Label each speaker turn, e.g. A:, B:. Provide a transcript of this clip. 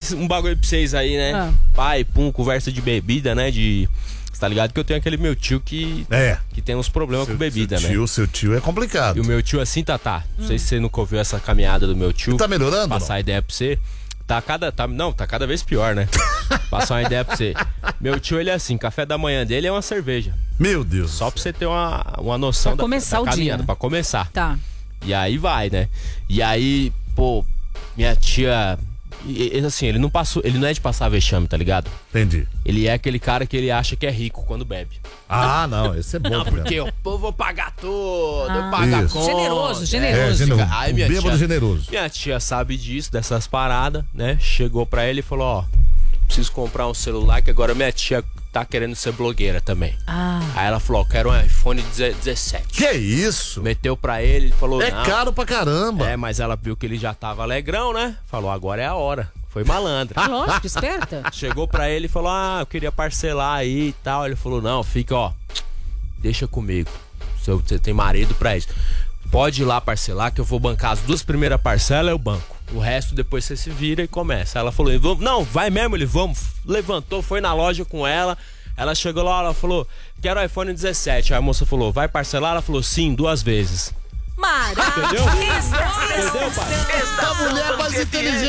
A: um bagulho pra vocês aí, né? Pai, conversa de bebida, né? Você tá ligado que eu tenho aquele meu tio que tem uns problemas com bebida, né?
B: Seu tio é complicado.
A: E o meu tio assim, Tatá. Não sei se você nunca ouviu essa caminhada do meu tio.
B: Tá melhorando?
A: Passar a ideia pra você. Tá cada vez pior, né? Passar uma ideia pra você. Meu tio, ele é assim, café da manhã dele é uma cerveja.
B: Meu Deus.
A: Só pra você ter uma noção
C: pra começar o
A: caminhada,
C: dia.
A: Pra começar.
C: Tá.
A: E aí vai, né? E aí, pô, minha tia... assim, ele não é de passar vexame, tá ligado?
B: Entendi.
A: Ele é aquele cara que ele acha que é rico quando bebe.
B: Ah, não, esse é bom.
A: Não, porque eu vou pagar tudo, eu pago a conta.
C: Generoso.
A: Aí minha
B: bêbado
A: tia,
B: generoso.
A: Minha tia sabe disso, dessas paradas, né? Chegou pra ele e falou, ó, preciso comprar um celular que agora minha tia tá querendo ser blogueira também. Aí ela falou, ó, quero um iPhone 17.
B: Que isso?
A: Meteu pra ele, ele falou,
B: É
A: não.
B: caro pra caramba.
A: É, mas ela viu que ele já tava alegrão, né? Falou, agora é a hora. Foi malandra.
C: Lógico, esperta.
A: Chegou pra ele e falou, eu queria parcelar aí e tal. Ele falou, não, fica, ó, deixa comigo. Você tem marido pra isso. Pode ir lá parcelar que eu vou bancar as 2 primeiras parcelas, eu banco. O resto depois você se vira e começa. Ela falou, não, vai mesmo, ele vamos. Levantou, foi na loja com ela. Ela chegou lá, ela falou, quero iPhone 17. Aí a moça falou, vai parcelar? Ela falou, sim, 2 vezes.
C: Maravilha.
A: Entendeu? Entendeu, pai?
B: A mulher mais inteligente